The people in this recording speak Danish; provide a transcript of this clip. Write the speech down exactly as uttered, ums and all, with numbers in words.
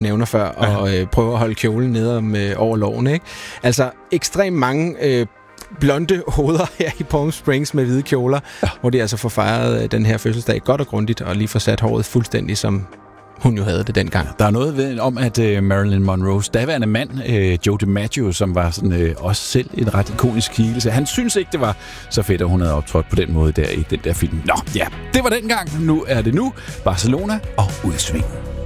nævner før, og øh, prøver at holde kjolen ned om, øh, over lårene, ikke? Altså, ekstremt mange øh, blonde hoveder her i Palm Springs med hvide kjoler, ja. Hvor de altså får fejret øh, den her fødselsdag godt og grundigt, og lige får sat håret fuldstændig, som hun jo havde det dengang. Der er noget ved, om, at uh, Marilyn Monroes daværende mand, uh, Joe DiMaggio, som var sådan, uh, også selv en ret ikonisk skikkelse, han synes ikke, det var så fedt, at hun havde optrådt på den måde der i den der film. Nå, ja, det var dengang. Nu er det nu. Barcelona og udsving.